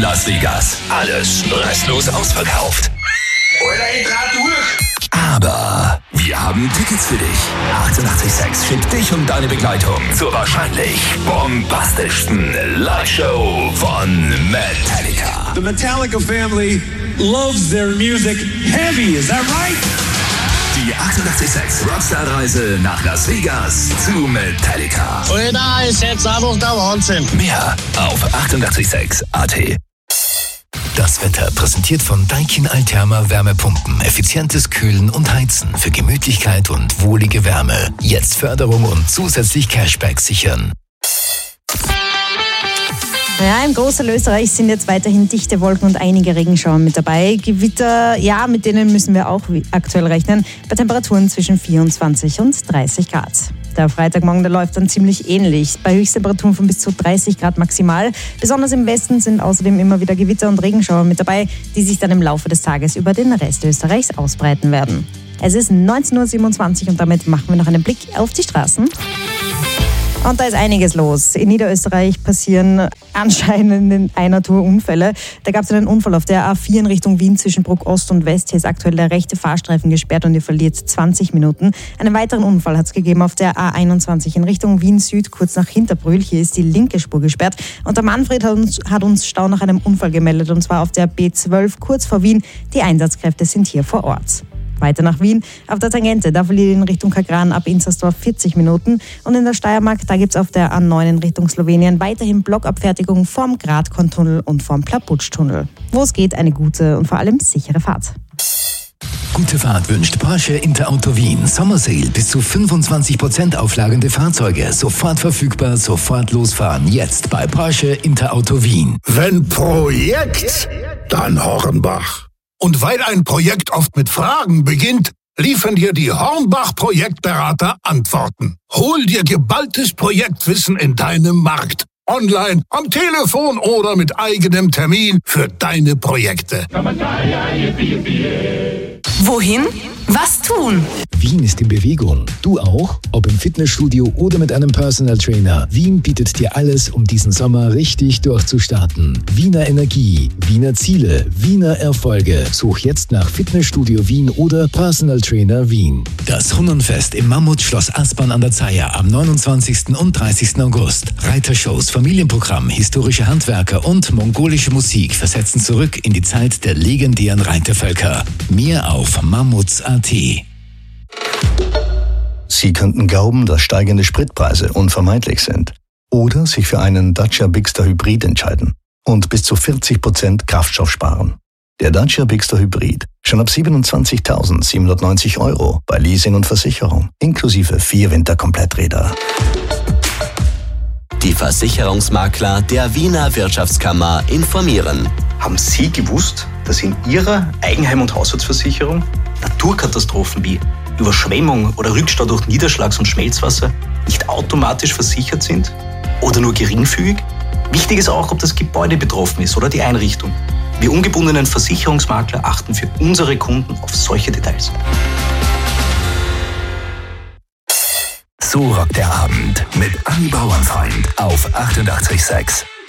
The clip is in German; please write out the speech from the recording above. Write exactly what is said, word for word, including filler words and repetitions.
Las Vegas, alles restlos ausverkauft. Aber wir haben Tickets für dich. achtundachtzig Komma sechs schickt dich und deine Begleitung zur wahrscheinlich bombastischsten Live-Show von Metallica. The Metallica family loves their music heavy, is that right? Die achtundachtzig Komma sechs Rockstar-Reise nach Las Vegas zu Metallica. Und da ist jetzt einfach der Wahnsinn. Mehr auf achtundachtzig Komma sechs Punkt a t. Das Wetter präsentiert von Daikin Alterma Wärmepumpen. Effizientes Kühlen und Heizen für Gemütlichkeit und wohlige Wärme. Jetzt Förderung und zusätzlich Cashback sichern. Ja, im Großteil Österreichs sind jetzt weiterhin dichte Wolken und einige Regenschauer mit dabei. Gewitter, ja, mit denen müssen wir auch aktuell rechnen, bei Temperaturen zwischen vierundzwanzig und dreißig Grad. Der Freitagmorgen, der läuft dann ziemlich ähnlich, bei Höchsttemperaturen von bis zu dreißig Grad maximal. Besonders im Westen sind außerdem immer wieder Gewitter und Regenschauer mit dabei, die sich dann im Laufe des Tages über den Rest Österreichs ausbreiten werden. Es ist neunzehn Uhr siebenundzwanzig und damit machen wir noch einen Blick auf die Straßen. Und da ist einiges los. In Niederösterreich passieren anscheinend in einer Tour Unfälle. Da gab es einen Unfall auf der A vier in Richtung Wien zwischen Bruck Ost und West. Hier ist aktuell der rechte Fahrstreifen gesperrt und ihr verliert zwanzig Minuten. Einen weiteren Unfall hat es gegeben auf der A einundzwanzig in Richtung Wien Süd, kurz nach Hinterbrühl. Hier ist die linke Spur gesperrt. Und der Manfred hat uns, hat uns Stau nach einem Unfall gemeldet, und zwar auf der B zwölf kurz vor Wien. Die Einsatzkräfte sind hier vor Ort. Weiter nach Wien, auf der Tangente, da verliert in Richtung Kagran ab Inzersdorf vierzig Minuten. Und in der Steiermark, da gibt es auf der A neun in Richtung Slowenien weiterhin Blockabfertigung vorm Gradkorn-Tunnel und vorm Plaputsch-Tunnel. Wo es geht, eine gute und vor allem sichere Fahrt. Gute Fahrt wünscht Porsche Interauto Wien. Sommersale bis zu fünfundzwanzig Prozent auflagende Fahrzeuge. Sofort verfügbar, sofort losfahren. Jetzt bei Porsche Interauto Wien. Wenn Projekt, dann Hornbach. Und weil ein Projekt oft mit Fragen beginnt, liefern dir die Hornbach-Projektberater Antworten. Hol dir geballtes Projektwissen in deinem Markt. Online, am Telefon oder mit eigenem Termin für deine Projekte. Wohin? Was tun? Wien ist in Bewegung. Du auch? Ob im Fitnessstudio oder mit einem Personal Trainer. Wien bietet dir alles, um diesen Sommer richtig durchzustarten. Wiener Energie, Wiener Ziele, Wiener Erfolge. Such jetzt nach Fitnessstudio Wien oder Personal Trainer Wien. Das Hunnenfest im Mammutschloss Aspern an der Zeiher am neunundzwanzigsten und dreißigsten August. Reitershows, Familienprogramm, historische Handwerker und mongolische Musik versetzen zurück in die Zeit der legendären Reitervölker. Mehr auf mammuts punkt a t. Sie könnten glauben, dass steigende Spritpreise unvermeidlich sind. Oder sich für einen Dacia Bigster Hybrid entscheiden und bis zu vierzig Prozent Kraftstoff sparen. Der Dacia Bigster Hybrid schon ab siebenundzwanzigtausendsiebenhundertneunzig Euro bei Leasing und Versicherung, inklusive vier Winterkompletträder. Die Versicherungsmakler der Wiener Wirtschaftskammer informieren. Haben Sie gewusst, dass in Ihrer Eigenheim- und Haushaltsversicherung Naturkatastrophen wie Überschwemmung oder Rückstau durch Niederschlags- und Schmelzwasser nicht automatisch versichert sind oder nur geringfügig? Wichtig ist auch, ob das Gebäude betroffen ist oder die Einrichtung. Wir ungebundenen Versicherungsmakler achten für unsere Kunden auf solche Details. So rockt der Abend mit Anni Bauernfreund auf achtundachtzig Komma sechs.